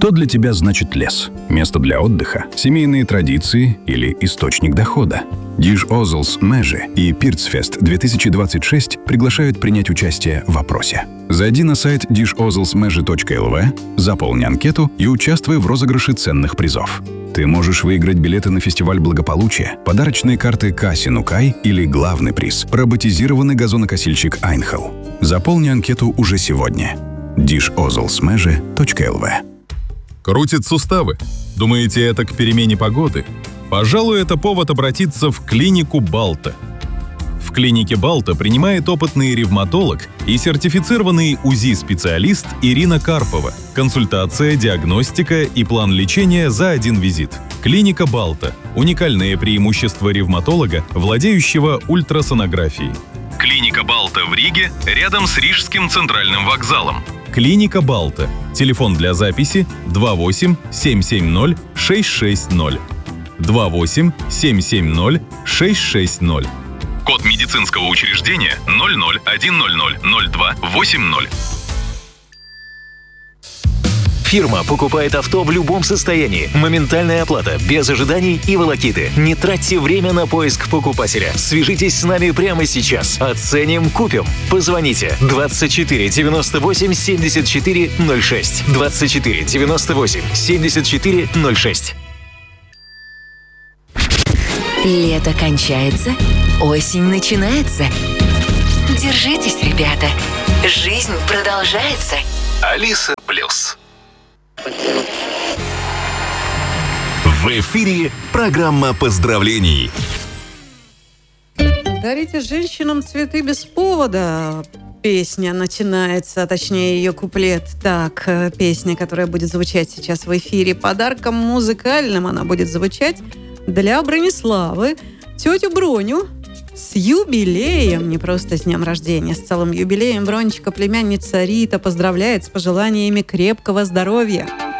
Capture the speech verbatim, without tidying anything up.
Что для тебя значит лес? Место для отдыха, семейные традиции или источник дохода? Диж Озлс Межи и Пирцфест две тысячи двадцать шесть приглашают принять участие в опросе. Зайди на сайт диж озлс межи точка эл ви, заполни анкету и участвуй в розыгрыше ценных призов. Ты можешь выиграть билеты на фестиваль благополучия, подарочные карты Касинукай или главный приз – роботизированный газонокосильщик Айнхел. Заполни анкету уже сегодня. диж озлс межи точка эл ви. Крутит суставы? Думаете, это к перемене погоды? Пожалуй, это повод обратиться в клинику Балта. В клинике Балта принимает опытный ревматолог и сертифицированный УЗИ-специалист Ирина Карпова. Консультация, диагностика и план лечения за один визит. Клиника Балта – уникальное преимущество ревматолога, владеющего ультрасонографией. Клиника Балта в Риге, рядом с Рижским центральным вокзалом. Клиника Балта. Телефон для записи два восемь семь семь ноль шесть шесть ноль. два восемь семь семь ноль шесть шесть ноль. Код медицинского учреждения ноль ноль один ноль ноль ноль два восемь ноль. Фирма покупает авто в любом состоянии. Моментальная оплата, без ожиданий и волокиты. Не тратьте время на поиск покупателя. Свяжитесь с нами прямо сейчас. Оценим, купим. Позвоните двадцать четыре девяносто восемь семьдесят четыре ноль шесть. двадцать четыре девяносто восемь семьдесят четыре ноль шесть. Лето кончается, осень начинается. Держитесь, ребята. Жизнь продолжается. Алиса Плюс. В эфире программа поздравлений. Дарите женщинам цветы без повода. Песня начинается, точнее ее куплет. Так, песня, которая будет звучать сейчас в эфире. Подарком музыкальным она будет звучать для Брониславы, тетю Броню. С юбилеем, не просто с днем рождения, с целым юбилеем Бронечка, племянница Рита, поздравляет с пожеланиями крепкого здоровья.